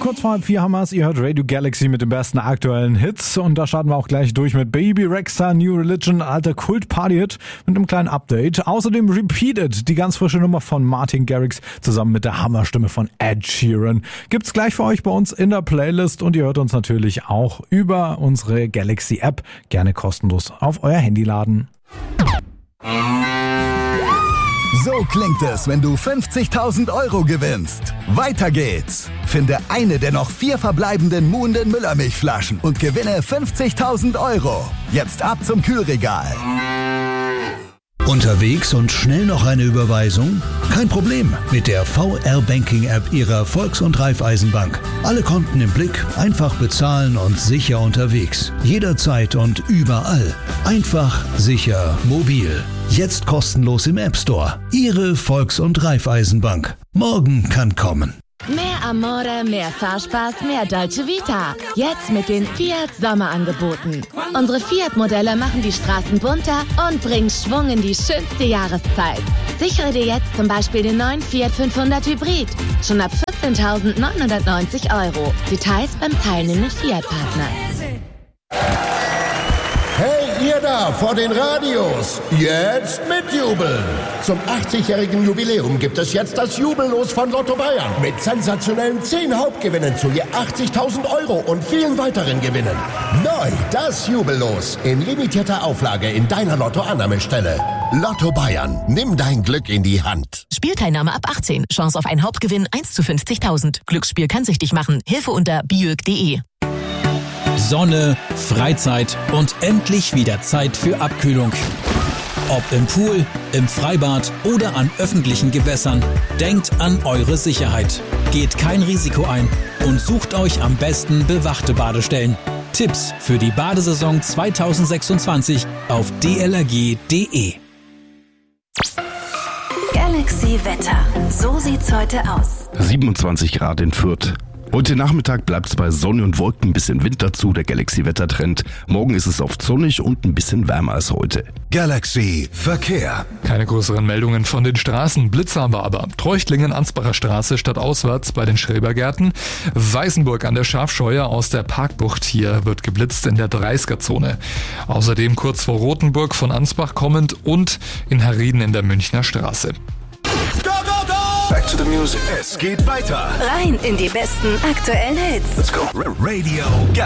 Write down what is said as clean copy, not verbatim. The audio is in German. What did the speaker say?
Kurz vor 4 haben wir's. Ihr hört Radio Galaxy mit den besten aktuellen Hits. Und da starten wir auch gleich durch mit Baby Rexha, New Religion, alter Kult-Party-Hit mit einem kleinen Update. Außerdem Repeated, die ganz frische Nummer von Martin Garrix zusammen mit der Hammerstimme von Ed Sheeran. Gibt's gleich für euch bei uns in der Playlist und ihr hört uns natürlich auch über unsere Galaxy-App. Gerne kostenlos auf euer Handy laden. So klingt es, wenn du 50.000 Euro gewinnst. Weiter geht's. Finde eine der noch 4 verbleibenden Muhnden Müllermilchflaschen und gewinne 50.000 Euro. Jetzt ab zum Kühlregal. Unterwegs und schnell noch eine Überweisung? Kein Problem mit der VR-Banking-App Ihrer Volks- und Raiffeisenbank. Alle Konten im Blick, einfach bezahlen und sicher unterwegs. Jederzeit und überall. Einfach, sicher, mobil. Jetzt kostenlos im App Store. Ihre Volks- und Raiffeisenbank. Morgen kann kommen. Mehr Amore, mehr Fahrspaß, mehr Dolce Vita. Jetzt mit den Fiat Sommerangeboten. Unsere Fiat-Modelle machen die Straßen bunter und bringen Schwung in die schönste Jahreszeit. Sichere dir jetzt zum Beispiel den neuen Fiat 500 Hybrid. Schon ab 14.990 Euro. Details beim teilnehmenden Fiat-Partner. Hey, ihr da vor den Radios, jetzt mitjubeln! Zum 80-jährigen Jubiläum gibt es jetzt das Jubellos von Lotto Bayern mit sensationellen 10 Hauptgewinnen zu je 80.000 Euro und vielen weiteren Gewinnen. Neu das Jubellos in limitierter Auflage in deiner Lotto-Annahmestelle. Lotto Bayern, nimm dein Glück in die Hand. Spielteilnahme ab 18. Chance auf einen Hauptgewinn 1 zu 50.000. Glücksspiel kann süchtig machen. Hilfe unter biög.de. Sonne, Freizeit und endlich wieder Zeit für Abkühlung. Ob im Pool, im Freibad oder an öffentlichen Gewässern, denkt an eure Sicherheit. Geht kein Risiko ein und sucht euch am besten bewachte Badestellen. Tipps für die Badesaison 2026 auf dlrg.de. Galaxy Wetter. So sieht's heute aus. 27 Grad in Fürth. Heute Nachmittag bleibt es bei Sonne und Wolken, ein bisschen Wind dazu, der Galaxy-Wettertrend. Morgen ist es oft sonnig und ein bisschen wärmer als heute. Galaxy Verkehr. Keine größeren Meldungen von den Straßen. Blitze haben wir aber. Treuchtlingen-Ansbacher Straße stadtauswärts bei den Schrebergärten. Weißenburg an der Schafscheuer aus der Parkbucht. Hier wird geblitzt in der 30er-Zone. Außerdem kurz vor Rothenburg von Ansbach kommend und in Herrieden in der Münchner Straße. Back to the music. Es geht weiter. Rein in die besten aktuellen Hits. Let's go. Radio